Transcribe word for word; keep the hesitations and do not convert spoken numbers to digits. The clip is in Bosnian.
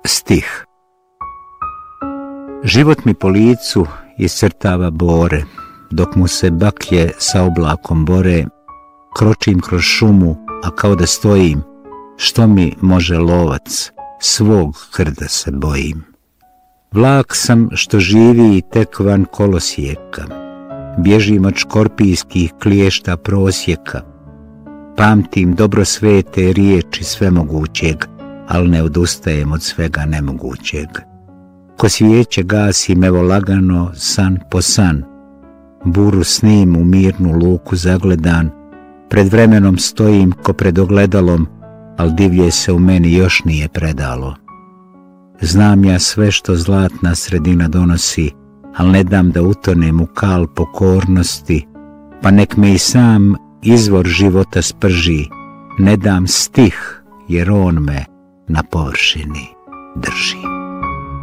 Stih. Život mi po licu iscrtava bore, dok mu se baklje sa oblakom bore, kročim kroz šumu, a kao da stojim, što mi može lovac, svog krda se bojim. Vlak sam što živi tek van kolosijeka, bježim od škorpijskih kliješta prosjeka, pamtim dobro svete riječi svemogućeg, al ne odustajem od svega nemogućeg. Ko svijeće gasim evo lagano, san po san, buru snim u mirnu luku zagledan, pred vremenom stojim ko pred ogledalom, al divlje se u meni još nije predalo. Znam ja sve što zlatna sredina donosi, al ne dam da utonem u kal pokornosti, pa nek me i sam izvor života sprži, ne dam stih, jer on me na površini drži.